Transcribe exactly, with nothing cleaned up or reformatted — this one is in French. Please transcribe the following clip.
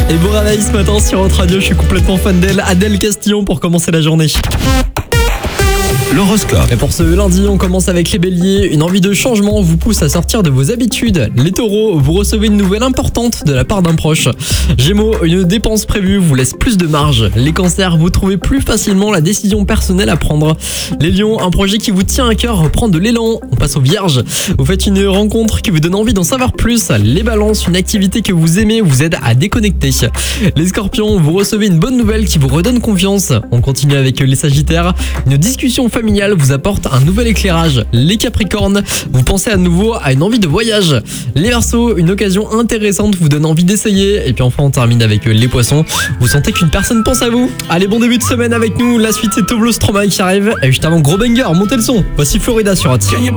Et bon réveil ce matin sur Hot Radio, je suis complètement fan d'elle. Adèle Castillon pour commencer la journée. L'horoscope. Et pour ce lundi, on commence avec les béliers. Une envie de changement vous pousse à sortir de vos habitudes. Les taureaux, vous recevez une nouvelle importante de la part d'un proche. Gémeaux, une dépense prévue vous laisse plus de marge. Les cancers, vous trouvez plus facilement la décision personnelle à prendre. Les lions, un projet qui vous tient à cœur reprend de l'élan. On passe aux vierges. Vous faites une rencontre qui vous donne envie d'en savoir plus. Les balances, une activité que vous aimez vous aide à déconnecter. Les scorpions, vous recevez une bonne nouvelle qui vous redonne confiance. On continue avec les sagittaires. Une discussion familiale vous apporte un nouvel éclairage. Les capricornes, vous pensez à nouveau à une envie de voyage. Les verseaux, une occasion intéressante vous donne envie d'essayer. Et puis enfin on termine avec les poissons. Vous sentez qu'une personne pense à vous. Allez, bon début de semaine avec nous. La suite c'est Toblo Stromae qui arrive. Et juste avant, gros banger, montez le son. Voici Florida sur Hot.